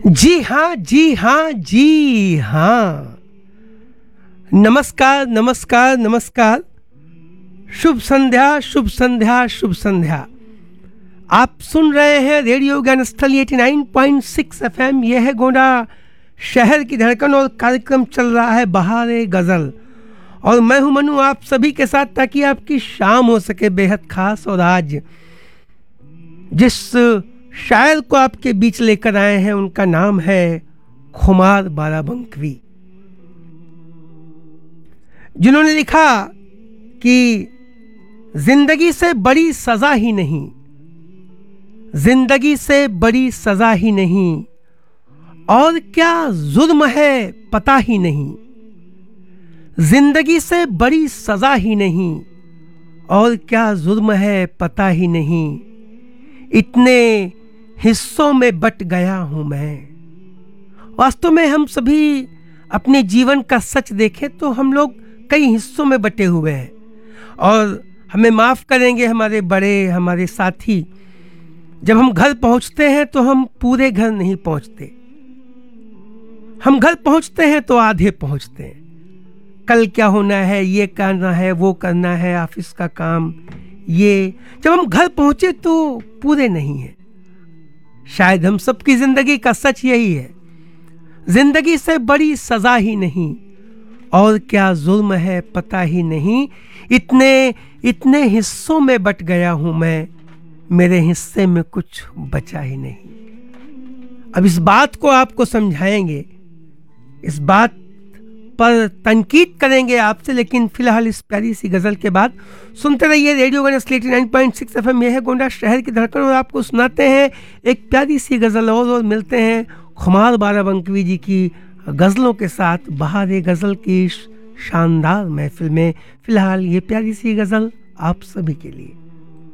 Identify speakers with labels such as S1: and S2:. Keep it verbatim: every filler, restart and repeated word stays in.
S1: जी हाँ, जी हाँ, जी हाँ। नमस्कार, नमस्कार, नमस्कार। शुभ संध्या, शुभ संध्या, शुभ संध्या। आप सुन रहे हैं रेडियो ज्ञान स्थली नवासी पॉइंट सिक्स एफएम। यह है गोंडा शहर की धड़कन और कार्यक्रम चल रहा है बहारे गज़ल। और मैं हूं मनु आप सभी के साथ, ताकि आपकी शाम हो सके बेहद खास। और आज जिस शायर को आपके बीच लेकर आए हैं उनका नाम है खुमार बाराबंकवी, जिन्होंने लिखा कि जिंदगी से बड़ी सजा ही नहीं, जिंदगी से बड़ी सजा ही नहीं, और क्या जुर्म है पता ही नहीं। जिंदगी से बड़ी सजा ही नहीं, और क्या जुर्म है पता ही नहीं। इतने हिस्सों में बट गया हूं मैं। वास्तव में हम सभी अपने जीवन का सच देखें तो हम लोग कई हिस्सों में बटे हुए हैं। और हमें माफ़ करेंगे हमारे बड़े, हमारे साथी, जब हम घर पहुंचते हैं तो हम पूरे घर नहीं पहुंचते। हम घर पहुंचते हैं तो आधे पहुंचते हैं। कल क्या होना है, ये करना है, वो करना है, ऑफिस का काम, ये। जब हम घर पहुंचे तो पूरे नहीं हैं। शायद हम सबकी जिंदगी का सच यही है। जिंदगी से बड़ी सजा ही नहीं, और क्या जुर्म है पता ही नहीं। इतने इतने हिस्सों में बट गया हूं मैं, मेरे हिस्से में कुछ बचा ही नहीं। अब इस बात को आपको समझाएंगे, इस बात पर तनकीद करेंगे आपसे, लेकिन फिलहाल इस प्यारी सी गजल के बाद सुनते रहिए रेडियो ज्ञान नवासी पॉइंट सिक्स एफएम। यह है गोंडा शहर की धड़कन, और आपको सुनाते हैं एक प्यारी सी गजल और, और मिलते हैं खुमार बाराबंकवी जी की गजलों के साथ बहारे गजल की शानदार महफिल में। फिलहाल ये प्यारी सी गजल आप सभी के लिए।